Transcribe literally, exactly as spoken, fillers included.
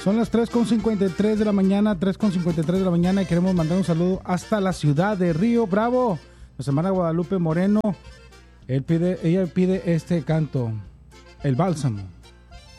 Son las tres con cincuenta y tres de la mañana, tres con cincuenta y tres de la mañana y queremos mandar un saludo hasta la ciudad de Río Bravo. Nuestra hermana Guadalupe Moreno, él pide, ella pide este canto, El Bálsamo.